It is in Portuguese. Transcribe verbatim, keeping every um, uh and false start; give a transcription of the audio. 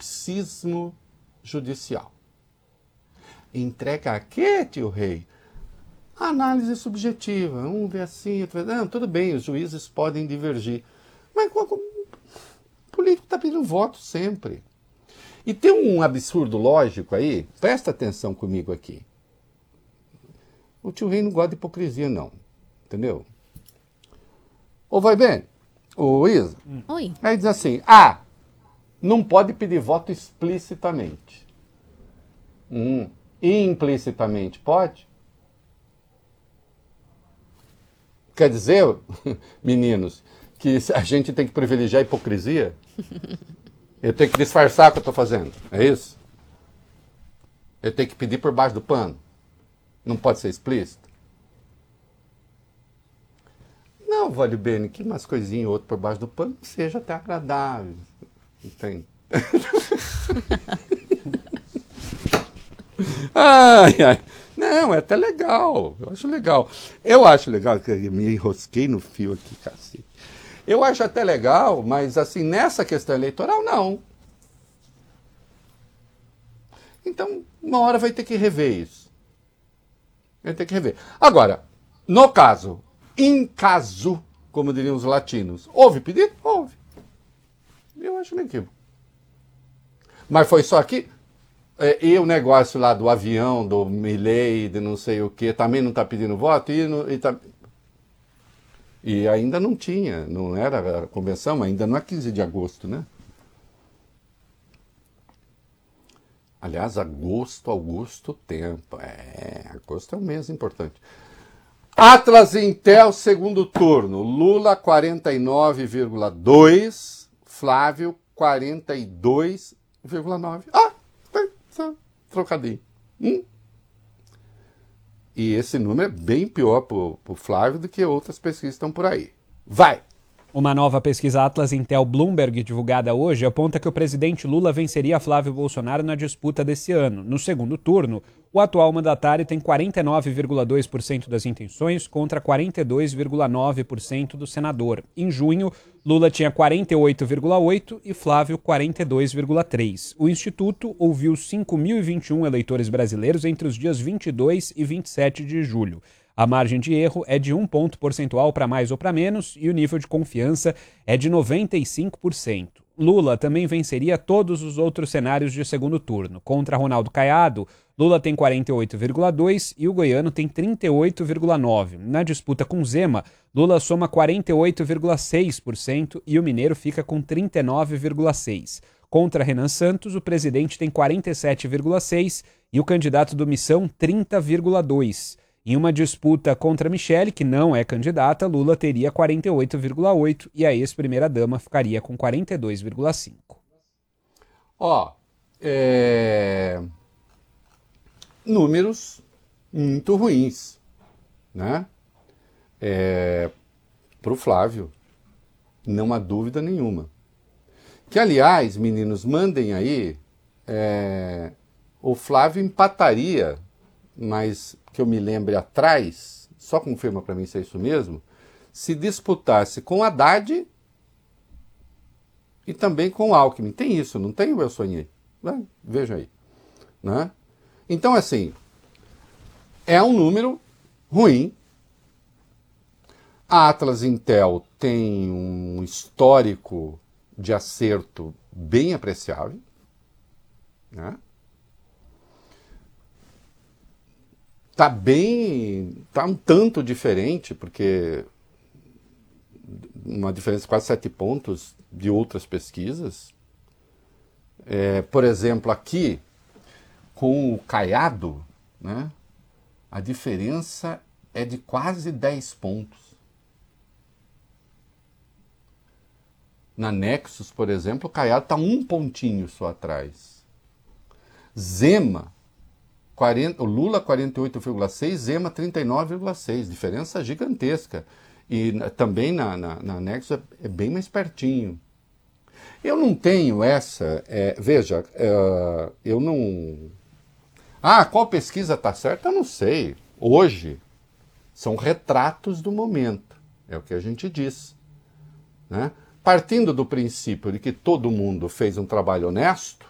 solipsismo judicial. Entrega a quê, tio Rei? Análise subjetiva. Um vê assim, outro vê... Não, tudo bem, os juízes podem divergir. Mas o político está pedindo voto sempre. E tem um absurdo lógico aí, presta atenção comigo aqui. O tio Rei não gosta de hipocrisia, não. Entendeu? Ou vai bem? Ô, Isa. Oi. Aí diz assim, ah, não pode pedir voto explicitamente. Hum, implicitamente pode? Quer dizer, meninos, que a gente tem que privilegiar a hipocrisia? Eu tenho que disfarçar o que eu estou fazendo, é isso? Eu tenho que pedir por baixo do pano? Não pode ser explícito? Não, vale bem, que umas coisinhas ou outras por baixo do pano seja até agradável. Entende? Ai, ai. Não, é até legal. Eu acho legal. Eu acho legal, que eu me enrosquei no fio aqui, cacete. Eu acho até legal, mas assim, nessa questão eleitoral, não. Então, uma hora vai ter que rever isso. Vai ter que rever. Agora, no caso, em caso, como diriam os latinos, houve pedido? Houve. Eu acho um equívoco. Mas foi só aqui? E o negócio lá do avião, do Milei, de não sei o quê, também não está pedindo voto? E, no, e, tá... e ainda não tinha, não era a convenção, ainda não é quinze de agosto, né? Aliás, agosto, Augusto, tempo. É, agosto é um mês importante. Atlas Intel, segundo turno. Lula, quarenta e nove vírgula dois. Flávio, quarenta e dois vírgula nove. Ah! Trocadinho. Hum? E esse número é bem pior para o Flávio do que outras pesquisas que estão por aí. Vai! Uma nova pesquisa Atlas Intel Bloomberg divulgada hoje aponta que o presidente Lula venceria Flávio Bolsonaro na disputa desse ano. No segundo turno, o atual mandatário tem quarenta e nove vírgula dois por cento das intenções contra quarenta e dois vírgula nove por cento do senador. Em junho, Lula tinha quarenta e oito vírgula oito por cento e Flávio quarenta e dois vírgula três por cento. O Instituto ouviu cinco mil e vinte e um eleitores brasileiros entre os dias vinte e dois e vinte e sete de julho. A margem de erro é de um ponto percentual para mais ou para menos e o nível de confiança é de noventa e cinco por cento. Lula também venceria todos os outros cenários de segundo turno. Contra Ronaldo Caiado, Lula tem quarenta e oito vírgula dois por cento e o goiano tem trinta e oito vírgula nove por cento. Na disputa com Zema, Lula soma quarenta e oito vírgula seis por cento e o mineiro fica com trinta e nove vírgula seis por cento. Contra Renan Santos, o presidente tem quarenta e sete vírgula seis por cento e o candidato do Missão trinta vírgula dois por cento. Em uma disputa contra Michele, que não é candidata, Lula teria quarenta e oito vírgula oito por cento e a ex-primeira-dama ficaria com quarenta e dois vírgula cinco por cento. Ó, é... números muito ruins, né? É... Para o Flávio, não há dúvida nenhuma. Que, aliás, meninos, mandem aí, é... o Flávio empataria, mas que eu me lembre atrás, só confirma para mim se é isso mesmo, se disputasse com Haddad e também com Alckmin. Tem isso, não tem, eu sonhei? Né? Veja aí. Né? Então, assim, é um número ruim. A Atlas Intel tem um histórico de acerto bem apreciável, né? Tá bem, tá um tanto diferente, porque uma diferença de quase sete pontos de outras pesquisas. É, por exemplo, aqui, com o Caiado, né, a diferença é de quase dez pontos. Na Nexus, por exemplo, o Caiado está um pontinho só atrás. Zema, quarenta, o Lula quarenta e oito vírgula seis, Zema trinta e nove vírgula seis, diferença gigantesca. E também na, na, na Nexus é, é bem mais pertinho. Eu não tenho essa, é, veja, é, eu não... Ah, qual pesquisa está certa? Eu não sei. Hoje, são retratos do momento, é o que a gente diz, né? Partindo do princípio de que todo mundo fez um trabalho honesto,